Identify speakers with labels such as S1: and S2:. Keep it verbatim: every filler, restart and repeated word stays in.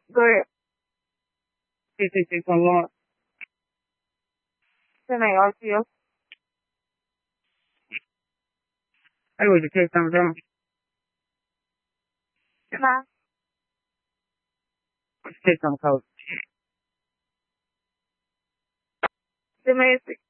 S1: Go ahead.
S2: Six six six one one.
S1: Ten eight R T O.
S2: Hey, was your text number down?
S1: Nine.
S2: What's your text number code?
S1: Domestic.